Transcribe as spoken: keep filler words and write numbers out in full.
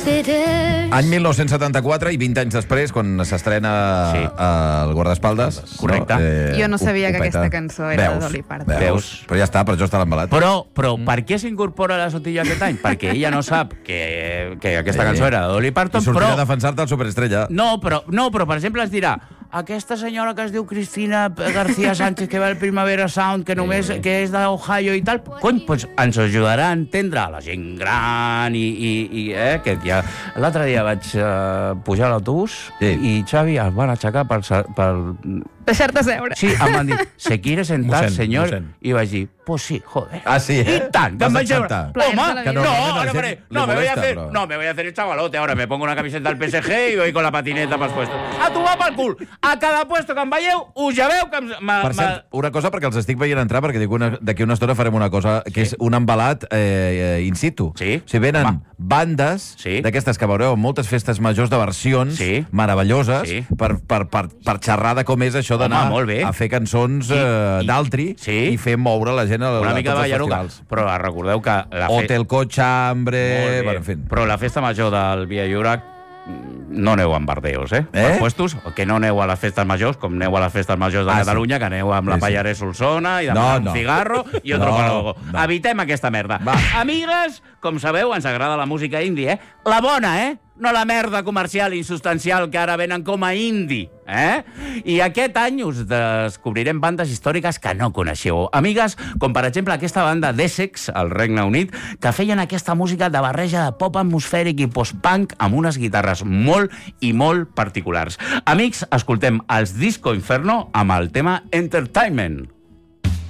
Any mil nou-cents setanta-quatre i vint anys després, quan s'estrena sí. el Guardaespaldes. Correcte. No? Eh, jo no sabia ho, que ho aquesta cançó era veus, de Dolly Parton. Veus. Però ja està, per això està l'embalat. Però, però mm. per què s'incorpora a la Sotilla aquest any? Perquè ella no sap que, que aquesta cançó era de Dolly Parton, I sortirà però... a defensar-te al Superestrella. No, però, no, però per exemple es dirà aquesta senyora que es diu Cristina García Sánchez, que va al Primavera Sound, que només sí. que és d'Ohio i tal, cony, pues ens ajudarà a entendre la gent gran i... i, i eh, que ja... L'altre dia vaig uh, pujar a l'autobús sí. i Xavi el van aixecar pel... pel... Deixar-te seure. Sí, em van dir, ¿se quiere sentar, mossèn, senyor? Mossèn. I vaig dir, pues sí, joder. Ah, sí, eh? I tant, que em vaig seure. Home, que no, no, no, no, no, no, me voy a hacer, però... no, me voy a hacer el chavalote, ahora me pongo una camiseta del P S G y voy con la patineta pels puestos. A tu va pel cul. A cada puesto que em veieu, us ja veu que... Em, ma, per cert, ma... una cosa, perquè els estic veient entrar, perquè dic una, d'aquí una estona farem una cosa, que sí. és un embalat eh, in situ. Sí. O sigui, venen Home. bandes sí. d'aquestes que veureu en moltes festes majors de versions sí. meravelloses sí. per, per, per, per xerrar de com és això d'anar a fer cançons I, eh, d'altri sí. i fer moure la gent a, una a mica tots de els Ballaruga. festivals. Però recordeu que... La fe... Hotel Cochambre... Bueno, en fi. Però la festa major del Via Llorac no aneu amb bardeos, eh? eh? Per puestos, que no aneu a les festes majors, com aneu a les festes majors de ah, Catalunya, sí. que aneu amb la sí, Pallarès Solsona i demà no, no. un cigarro i otro no, palogo. No. Evitem aquesta merda. Va. Amigues, com sabeu, ens agrada la música indie, eh? La bona, eh? No la merda comercial insustancial que ara venen com a indie, eh? I aquest any us descobrirem bandes històriques que no coneixeu. Amigues, com per exemple aquesta banda d'Essex, al Regne Unit, que feien aquesta música de barreja de pop atmosfèric i post-punk amb unes guitarres molt i molt particulars. Amics, escoltem els Disco Inferno amb el tema Entertainment.